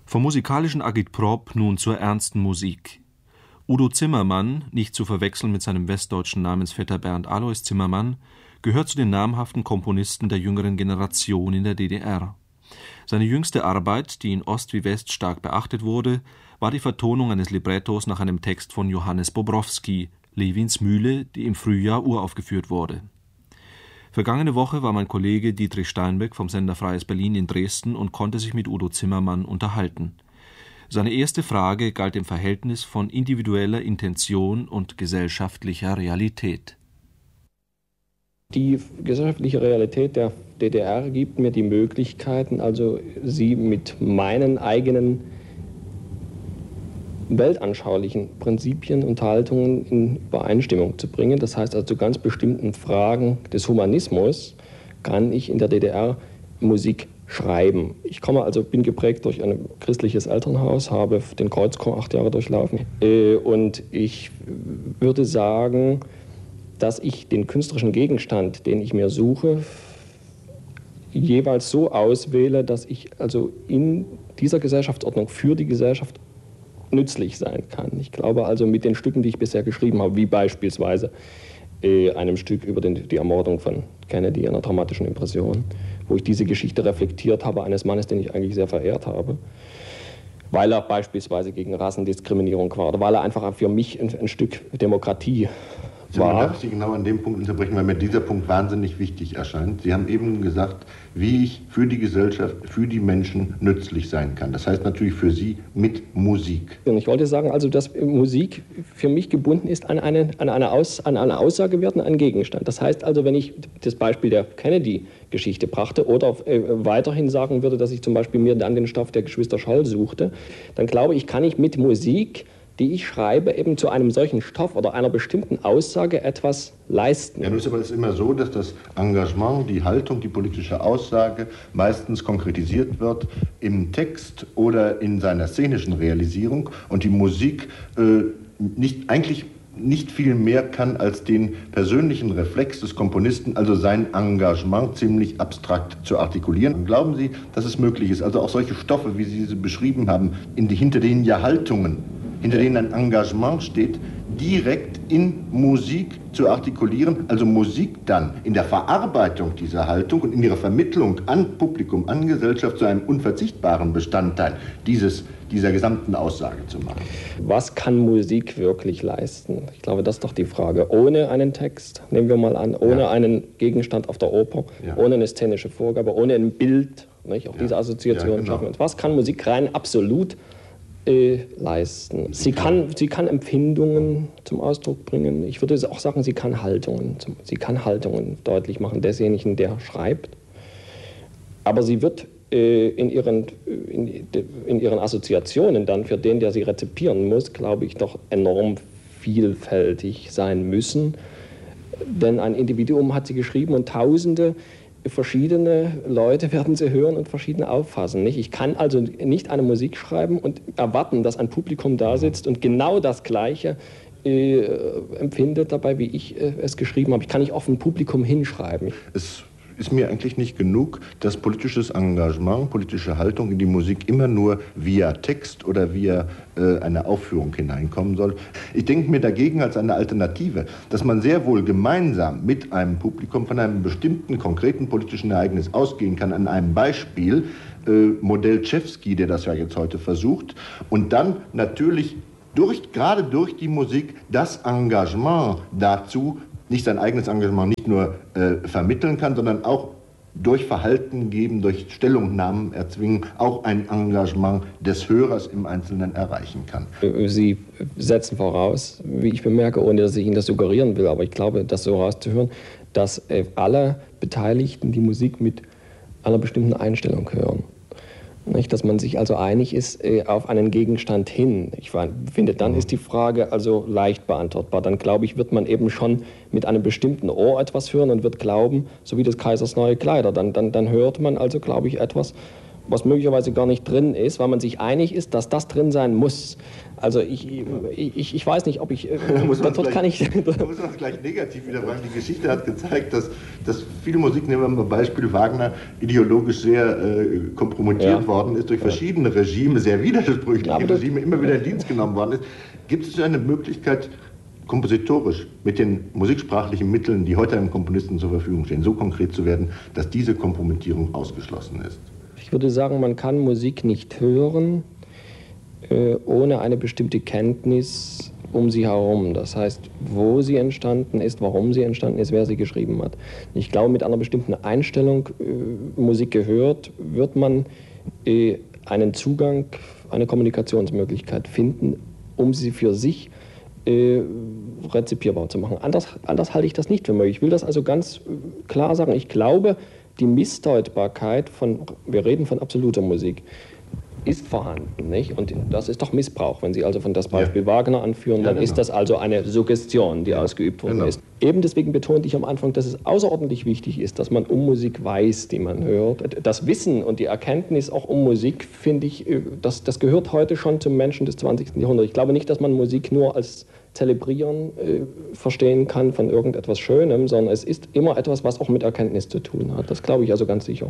Vom musikalischen Agitprop nun zur ernsten Musik. Udo Zimmermann, nicht zu verwechseln mit seinem westdeutschen Namensvetter Bernd Alois Zimmermann, gehört zu den namhaften Komponisten der jüngeren Generation in der DDR. Seine jüngste Arbeit, die in Ost wie West stark beachtet wurde, war die Vertonung eines Librettos nach einem Text von Johannes Bobrowski, Lewins Mühle, die im Frühjahr uraufgeführt wurde. Vergangene Woche war mein Kollege Dietrich Steinbeck vom Sender Freies Berlin in Dresden und konnte sich mit Udo Zimmermann unterhalten. Seine erste Frage galt dem Verhältnis von individueller Intention und gesellschaftlicher Realität. Die gesellschaftliche Realität der DDR gibt mir die Möglichkeiten, also sie mit meinen eigenen weltanschaulichen Prinzipien und Haltungen in Übereinstimmung zu bringen. Das heißt also, zu ganz bestimmten Fragen des Humanismus kann ich in der DDR Musik schreiben. Ich bin geprägt durch ein christliches Elternhaus, habe den Kreuzchor 8 Jahre durchlaufen und ich würde sagen, dass ich den künstlerischen Gegenstand, den ich mir suche, jeweils so auswähle, dass ich also in dieser Gesellschaftsordnung für die Gesellschaft nützlich sein kann. Ich glaube also mit den Stücken, die ich bisher geschrieben habe, wie beispielsweise einem Stück über die Ermordung von Kennedy, einer traumatischen Impression, wo ich diese Geschichte reflektiert habe eines Mannes, den ich eigentlich sehr verehrt habe, weil er beispielsweise gegen Rassendiskriminierung war oder weil er einfach für mich ein Stück Demokratie war. Darf ich Sie genau an dem Punkt unterbrechen, weil mir dieser Punkt wahnsinnig wichtig erscheint. Sie haben eben gesagt, wie ich für die Gesellschaft, für die Menschen nützlich sein kann. Das heißt natürlich für Sie mit Musik. Und ich wollte sagen, also, dass Musik für mich gebunden ist an eine Aussagewert und einen Gegenstand. Das heißt also, wenn ich das Beispiel der Kennedy-Geschichte brachte oder weiterhin sagen würde, dass ich zum Beispiel mir dann den Stoff der Geschwister Scholl suchte, dann glaube ich, kann ich mit Musik, die ich schreibe, eben zu einem solchen Stoff oder einer bestimmten Aussage etwas leisten. Ja, nun ist aber es immer so, dass das Engagement, die Haltung, die politische Aussage meistens konkretisiert wird im Text oder in seiner szenischen Realisierung und die Musik eigentlich nicht viel mehr kann als den persönlichen Reflex des Komponisten, also sein Engagement ziemlich abstrakt zu artikulieren. Glauben Sie, dass es möglich ist, also auch solche Stoffe, wie Sie sie beschrieben haben, hinter denen ja Haltungen, hinter denen ein Engagement steht, direkt in Musik zu artikulieren, also Musik dann in der Verarbeitung dieser Haltung und in ihrer Vermittlung an Publikum, an Gesellschaft zu einem unverzichtbaren Bestandteil dieser gesamten Aussage zu machen. Was kann Musik wirklich leisten? Ich glaube, das ist doch die Frage. Ohne einen Text, nehmen wir mal an, ohne einen Gegenstand auf der Oper, ohne eine szenische Vorgabe, ohne ein Bild, nicht? Auch diese Assoziationen schaffen. Was kann Musik rein absolut leisten? Sie kann Empfindungen zum Ausdruck bringen. Ich würde auch sagen, sie kann Haltungen deutlich machen desjenigen, der schreibt. Aber sie wird in ihren Assoziationen dann für den, der sie rezipieren muss, glaube ich, doch enorm vielfältig sein müssen. Denn ein Individuum hat sie geschrieben und Tausende verschiedene Leute werden sie hören und verschiedene auffassen. Nicht? Ich kann also nicht eine Musik schreiben und erwarten, dass ein Publikum da sitzt und genau das Gleiche empfindet dabei, wie ich es geschrieben habe. Ich kann nicht auf ein Publikum hinschreiben. Es ist mir eigentlich nicht genug, dass politisches Engagement, politische Haltung in die Musik immer nur via Text oder via eine Aufführung hineinkommen soll. Ich denke mir dagegen als eine Alternative, dass man sehr wohl gemeinsam mit einem Publikum von einem bestimmten konkreten politischen Ereignis ausgehen kann. An einem Beispiel, Modell Tschewski, der das ja jetzt heute versucht, und dann natürlich gerade durch die Musik das Engagement dazu, nicht sein eigenes Engagement nicht nur vermitteln kann, sondern auch durch Verhalten geben, durch Stellungnahmen erzwingen, auch ein Engagement des Hörers im Einzelnen erreichen kann. Sie setzen voraus, wie ich bemerke, ohne dass ich Ihnen das suggerieren will, aber ich glaube, das so rauszuhören, dass alle Beteiligten die Musik mit einer bestimmten Einstellung hören. Nicht, dass man sich also einig ist auf einen Gegenstand hin. Ich finde, dann ist die Frage also leicht beantwortbar. Dann, glaube ich, wird man eben schon mit einem bestimmten Ohr etwas hören und wird glauben, so wie des Kaisers neue Kleider. Dann hört man also, glaube ich, etwas, was möglicherweise gar nicht drin ist, weil man sich einig ist, dass das drin sein muss. Also ich weiß nicht, ob ich... Da muss man es gleich negativ wieder fragen. Die Geschichte hat gezeigt, dass viele Musik, nehmen wir mal Beispiel Wagner, ideologisch sehr kompromittiert worden ist, durch verschiedene Regime, sehr widersprüchliche Regime, immer wieder in Dienst genommen worden ist. Gibt es eine Möglichkeit, kompositorisch mit den musiksprachlichen Mitteln, die heute einem Komponisten zur Verfügung stehen, so konkret zu werden, dass diese Kompromittierung ausgeschlossen ist? Ich würde sagen, man kann Musik nicht hören ohne eine bestimmte Kenntnis um sie herum. Das heißt, wo sie entstanden ist, warum sie entstanden ist, wer sie geschrieben hat. Ich glaube, mit einer bestimmten Einstellung Musik gehört, wird man einen Zugang, eine Kommunikationsmöglichkeit finden, um sie für sich rezipierbar zu machen. Anders halte ich das nicht für möglich. Ich will das also ganz klar sagen. Ich glaube, die Missdeutbarkeit wir reden von absoluter Musik, ist vorhanden, nicht? Und das ist doch Missbrauch. Wenn Sie also von das Beispiel Wagner anführen, dann ist das also eine Suggestion, die ausgeübt worden ist. Eben deswegen betonte ich am Anfang, dass es außerordentlich wichtig ist, dass man um Musik weiß, die man hört. Das Wissen und die Erkenntnis auch um Musik, finde ich, das gehört heute schon zum Menschen des 20. Jahrhunderts. Ich glaube nicht, dass man Musik nur als Zelebrieren verstehen kann von irgendetwas Schönem, sondern es ist immer etwas, was auch mit Erkenntnis zu tun hat. Das glaube ich also ganz sicher.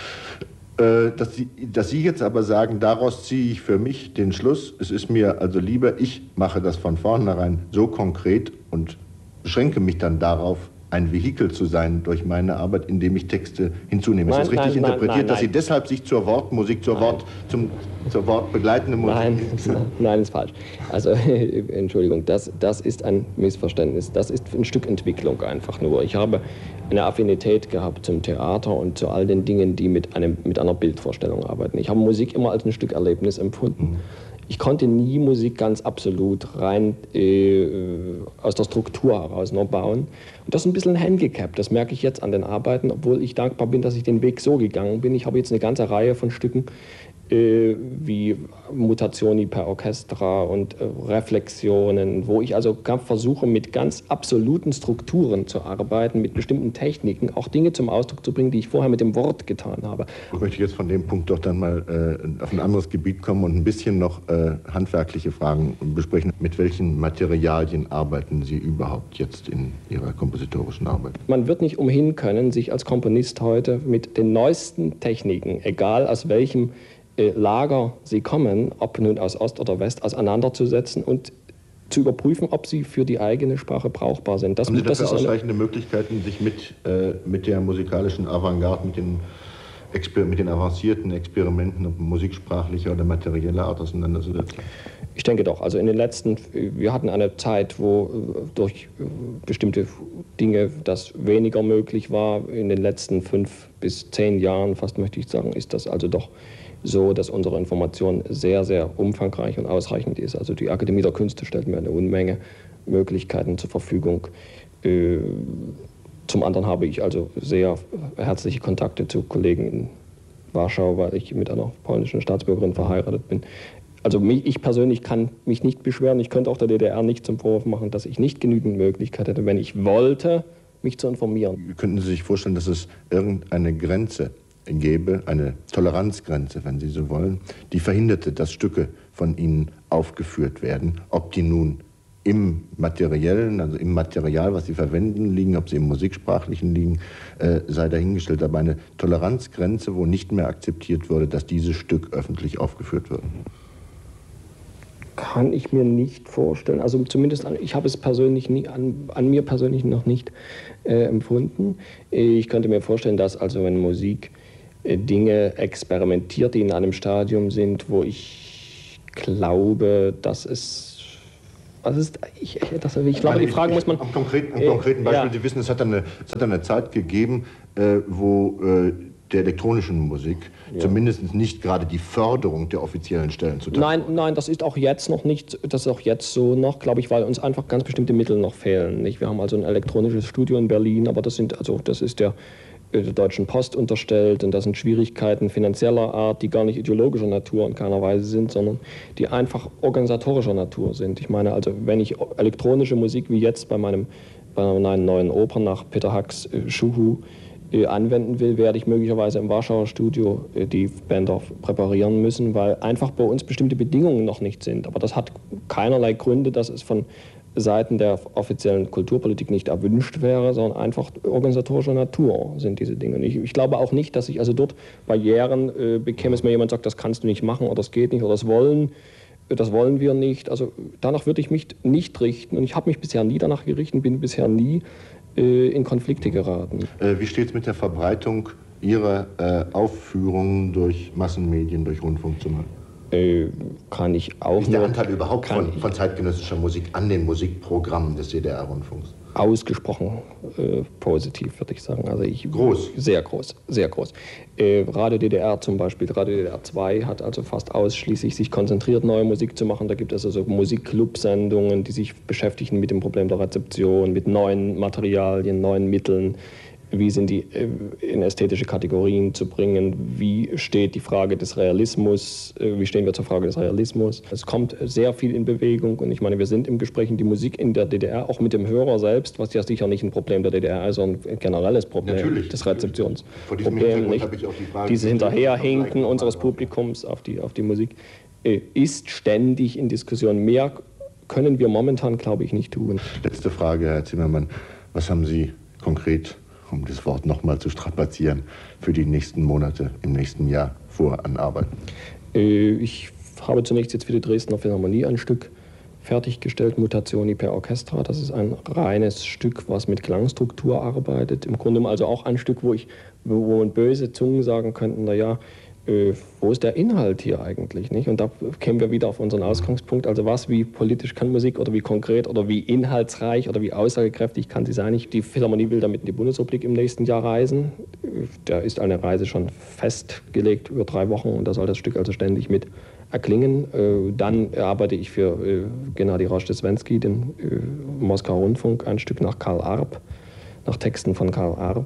Dass Sie jetzt aber sagen, daraus ziehe ich für mich den Schluss, es ist mir also lieber, ich mache das von vornherein so konkret und beschränke mich dann darauf, ein Vehikel zu sein durch meine Arbeit, indem ich Texte hinzunehme. Ist das richtig interpretiert, dass Sie deshalb sich zur Wortmusik, zur wortbegleitenden Musik... Nein, ist falsch. Also, Entschuldigung, das ist ein Missverständnis. Das ist ein Stück Entwicklung einfach nur. Ich habe eine Affinität gehabt zum Theater und zu all den Dingen, die mit einer Bildvorstellung arbeiten. Ich habe Musik immer als ein Stück Erlebnis empfunden. Ich konnte nie Musik ganz absolut rein aus der Struktur heraus nur bauen. Und das ist ein bisschen ein Handicap, das merke ich jetzt an den Arbeiten, obwohl ich dankbar bin, dass ich den Weg so gegangen bin. Ich habe jetzt eine ganze Reihe von Stücken, wie Mutationi per Orchestra und Reflexionen, wo ich also versuche, mit ganz absoluten Strukturen zu arbeiten, mit bestimmten Techniken, auch Dinge zum Ausdruck zu bringen, die ich vorher mit dem Wort getan habe. Ich möchte jetzt von dem Punkt doch dann mal auf ein anderes Gebiet kommen und ein bisschen noch handwerkliche Fragen besprechen. Mit welchen Materialien arbeiten Sie überhaupt jetzt in Ihrer kompositorischen Arbeit? Man wird nicht umhin können, sich als Komponist heute mit den neuesten Techniken, egal aus welchem Lager sie kommen, ob nun aus Ost oder West, auseinanderzusetzen und zu überprüfen, ob sie für die eigene Sprache brauchbar sind. Haben Sie dafür ausreichende Möglichkeiten, sich mit der musikalischen Avantgarde, mit den avancierten Experimenten musiksprachlicher oder materieller Art auseinanderzusetzen? Ich denke doch. Also wir hatten eine Zeit, wo durch bestimmte Dinge das weniger möglich war. In den letzten 5 bis 10 Jahren, fast möchte ich sagen, ist das also doch so, dass unsere Information sehr, sehr umfangreich und ausreichend ist. Also die Akademie der Künste stellt mir eine Unmenge Möglichkeiten zur Verfügung. Zum anderen habe ich also sehr herzliche Kontakte zu Kollegen in Warschau, weil ich mit einer polnischen Staatsbürgerin verheiratet bin. Also ich persönlich kann mich nicht beschweren. Ich könnte auch der DDR nicht zum Vorwurf machen, dass ich nicht genügend Möglichkeit hätte, wenn ich wollte, mich zu informieren. Könnten Sie sich vorstellen, dass es irgendeine Grenze gäbe, eine Toleranzgrenze, wenn Sie so wollen, die verhinderte, dass Stücke von Ihnen aufgeführt werden, ob die nun im Materiellen, also im Material, was Sie verwenden, liegen, ob sie im Musiksprachlichen liegen, sei dahingestellt. Aber eine Toleranzgrenze, wo nicht mehr akzeptiert würde, dass dieses Stück öffentlich aufgeführt wird. Kann ich mir nicht vorstellen. Also zumindest, ich habe es persönlich an mir persönlich noch nicht empfunden. Ich könnte mir vorstellen, dass also wenn Musik Dinge experimentiert, die in einem Stadium sind, wo ich glaube, dass es... Ich glaube, die Frage muss man... Am konkreten Beispiel, Sie wissen, es hat eine Zeit gegeben, wo der elektronischen Musik zumindest nicht gerade die Förderung der offiziellen Stellen zutage. Nein, das ist auch jetzt noch nicht, das ist auch jetzt so noch, glaube ich, weil uns einfach ganz bestimmte Mittel noch fehlen. Nicht? Wir haben also ein elektronisches Studio in Berlin, aber das ist der Deutschen Post unterstellt und das sind Schwierigkeiten finanzieller Art, die gar nicht ideologischer Natur in keiner Weise sind, sondern die einfach organisatorischer Natur sind. Ich meine, also wenn ich elektronische Musik wie jetzt bei meiner neuen Oper nach Peter Hacks Schuhu anwenden will, werde ich möglicherweise im Warschauer Studio die Bänder präparieren müssen, weil einfach bei uns bestimmte Bedingungen noch nicht sind. Aber das hat keinerlei Gründe, dass es von Seiten der offiziellen Kulturpolitik nicht erwünscht wäre, sondern einfach organisatorischer Natur sind diese Dinge. Ich glaube auch nicht, dass ich also dort Barrieren bekäme, es mir jemand sagt, das kannst du nicht machen oder das geht nicht oder das wollen wir nicht. Also danach würde ich mich nicht richten und ich habe mich bisher nie danach gerichtet, bin bisher nie in Konflikte geraten. Wie steht es mit der Verbreitung Ihrer Aufführungen durch Massenmedien, durch Rundfunk zum Beispiel? Kann ich auch. Wie ist der Anteil überhaupt von zeitgenössischer Musik an den Musikprogrammen des DDR-Rundfunks? Ausgesprochen positiv, würde ich sagen. Also groß? Sehr groß, sehr groß. Radio DDR zum Beispiel, Radio DDR 2 hat also fast ausschließlich sich konzentriert, neue Musik zu machen. Da gibt es also Musikclub-Sendungen, die sich beschäftigen mit dem Problem der Rezeption, mit neuen Materialien, neuen Mitteln. Wie sind die in ästhetische Kategorien zu bringen? Wie steht die Frage des Realismus? Wie stehen wir zur Frage des Realismus? Es kommt sehr viel in Bewegung und ich meine, wir sind im Gespräch die Musik in der DDR, auch mit dem Hörer selbst, was ja sicher nicht ein Problem der DDR ist, sondern ein generelles Problem des Rezeptionsproblems. Diese Hinterherhinken unseres Publikums auf die Musik ist ständig in Diskussion. Mehr können wir momentan, glaube ich, nicht tun. Letzte Frage, Herr Zimmermann. Was haben Sie konkret, um das Wort nochmal zu strapazieren, für die nächsten Monate im nächsten Jahr vor an Arbeit? Ich habe zunächst jetzt für die Dresdner Philharmonie ein Stück fertiggestellt, Mutazioni per Orchestra. Das ist ein reines Stück, was mit Klangstruktur arbeitet. Im Grunde also auch ein Stück, wo man böse Zungen sagen könnten, naja, wo ist der Inhalt hier eigentlich? Nicht? Und da kämen wir wieder auf unseren Ausgangspunkt. Also wie politisch kann Musik oder wie konkret oder wie inhaltsreich oder wie aussagekräftig kann sie sein? Die Philharmonie will damit in die Bundesrepublik im nächsten Jahr reisen. Da ist eine Reise schon festgelegt über 3 Wochen und da soll das Stück also ständig mit erklingen. Dann arbeite ich für Gennady Roschdeswenski, den Moskauer Rundfunk, ein Stück nach Karl Arp, nach Texten von Karl Arp.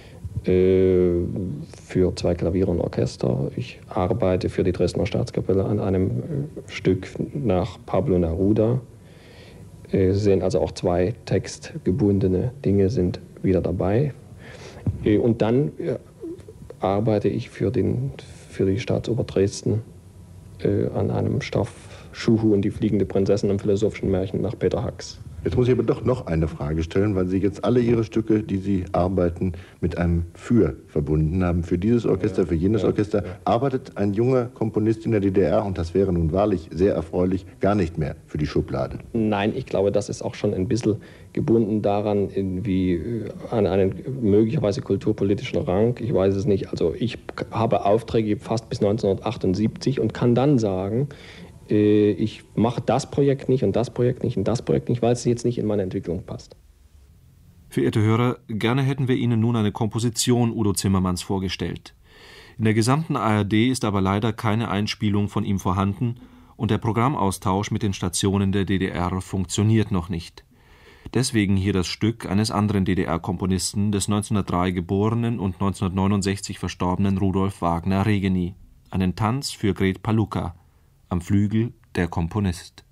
Für 2 Klaviere und Orchester. Ich arbeite für die Dresdner Staatskapelle an einem Stück nach Pablo Neruda. Sie sehen also auch 2 textgebundene Dinge sind wieder dabei. Und dann arbeite ich für die Staatsoper Dresden an einem Stoff Schuhu und die fliegende Prinzessin im philosophischen Märchen nach Peter Hacks. Jetzt muss ich aber doch noch eine Frage stellen, weil Sie jetzt alle Ihre Stücke, die Sie arbeiten, mit einem Für verbunden haben. Für dieses Orchester, für jenes Orchester. Arbeitet ein junger Komponist in der DDR, und das wäre nun wahrlich sehr erfreulich, gar nicht mehr für die Schublade? Nein, ich glaube, das ist auch schon ein bisschen gebunden daran, an einen möglicherweise kulturpolitischen Rang. Ich weiß es nicht. Also ich habe Aufträge fast bis 1978 und kann dann sagen, ich mache das Projekt nicht und das Projekt nicht und das Projekt nicht, weil es jetzt nicht in meine Entwicklung passt. Verehrte Hörer, gerne hätten wir Ihnen nun eine Komposition Udo Zimmermanns vorgestellt. In der gesamten ARD ist aber leider keine Einspielung von ihm vorhanden und der Programmaustausch mit den Stationen der DDR funktioniert noch nicht. Deswegen hier das Stück eines anderen DDR-Komponisten, des 1903 geborenen und 1969 verstorbenen Rudolf Wagner-Regeny, einen Tanz für Gret Paluca. Am Flügel der Komponist.